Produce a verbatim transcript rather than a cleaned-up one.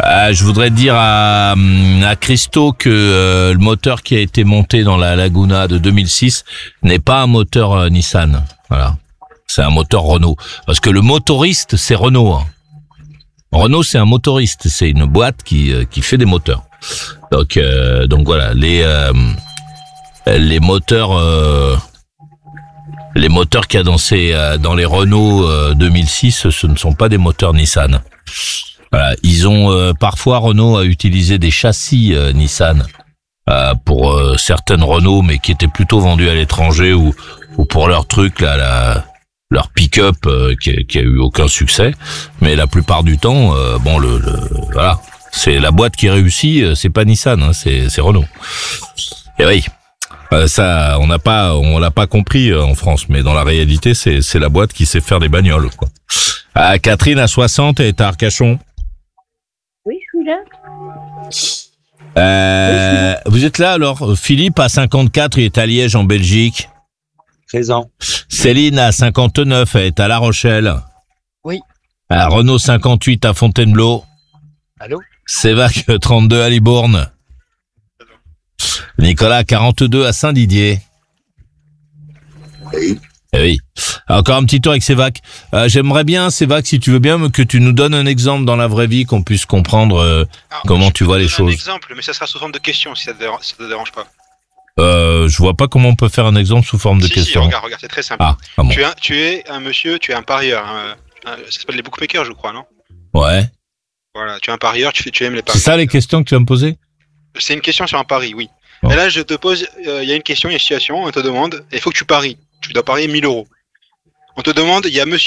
Euh, je voudrais dire à, à Christo que euh, le moteur qui a été monté dans la Laguna de deux mille six n'est pas un moteur euh, Nissan. Voilà. C'est un moteur Renault. Parce que le motoriste, c'est Renault. Hein. Renault, c'est un motoriste. C'est une boîte qui, euh, qui fait des moteurs. Donc, euh, donc voilà. Les, euh, les moteurs... Euh, Les moteurs qu'il y a dans, ces, dans les Renault euh, deux mille six, ce ne sont pas des moteurs Nissan. Voilà, ils ont euh, parfois Renault a utilisé des châssis euh, Nissan euh, pour euh, certaines Renault, mais qui étaient plutôt vendus à l'étranger ou, ou pour leur truc là, la, leur pick-up euh, qui, qui a eu aucun succès. Mais la plupart du temps, euh, bon le, le voilà, c'est la boîte qui réussit, c'est pas Nissan, hein, c'est, c'est Renault. Et oui. Euh, ça, on n'a pas, on l'a pas compris euh, en France, mais dans la réalité, c'est, c'est la boîte qui sait faire des bagnoles, quoi. Ah, Catherine à soixante, elle est à Arcachon. Oui, je suis là. Euh, oui, je suis là. Vous êtes là alors? Philippe à cinquante-quatre, il est à Liège en Belgique. Présent. Céline à cinquante-neuf, elle est à La Rochelle. Oui. À Renaud cinquante-huit à Fontainebleau. Allô? Sévac trente-deux à Libourne. Nicolas, quarante-deux à Saint-Didier. Oui. Eh oui. Encore un petit tour avec Sévac. Euh, j'aimerais bien, Sévac, si tu veux bien, que tu nous donnes un exemple dans la vraie vie, qu'on puisse comprendre euh, Alors, comment je tu peux vois te les donner choses. un exemple, mais ça sera sous forme de question, si ça te dérange, si ça te dérange pas. Euh, je vois pas comment on peut faire un exemple sous forme de si, question. Si, regarde, regarde, c'est très simple. Ah, ah bon. tu, es un, tu es un monsieur, tu es un parieur. Un, un, ça s'appelle les bookmakers, je crois, non? Ouais. Voilà, tu es un parieur, tu, fais, tu aimes les C'est paris. ça les questions que tu vas me poser? C'est une question sur un pari, oui. Bon. Et là, je te pose, il euh, y a une question, il y a une situation, on te demande, il faut que tu paries. Tu dois parier mille euros. On te demande, il y a monsieur